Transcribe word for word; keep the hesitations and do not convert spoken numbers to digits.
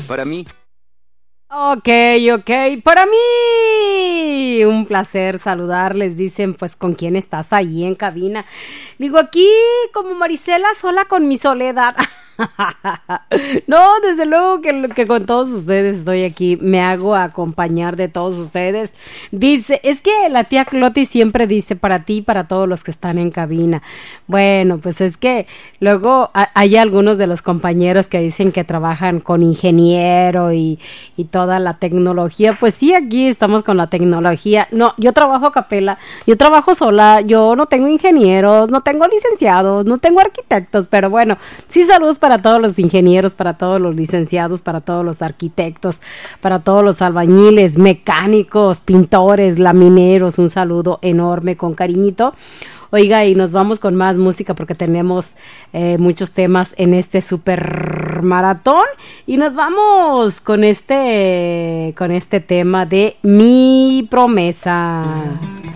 Para mí. Ok, ok. Para mí, un placer saludarles. Dicen, pues, ¿con quién estás ahí en cabina? Digo, aquí como Marisela, sola con mi soledad. No, desde luego que, que con todos ustedes estoy aquí, me hago acompañar de todos ustedes. Dice, es que la tía Cloti siempre dice para ti y para todos los que están en cabina. Bueno, pues es que luego a, hay algunos de los compañeros que dicen que trabajan con ingeniero y, y toda la tecnología. Pues sí, aquí estamos con la tecnología. No, yo trabajo a capela, yo trabajo sola, yo no tengo ingenieros, no tengo licenciados, no tengo arquitectos, pero bueno, sí, saludos para para todos los ingenieros, para todos los licenciados, para todos los arquitectos, para todos los albañiles, mecánicos, pintores, lamineros, un saludo enorme con cariñito. Oiga, y nos vamos con más música porque tenemos eh, muchos temas en este super maratón y nos vamos con este con este tema de Mi Promesa.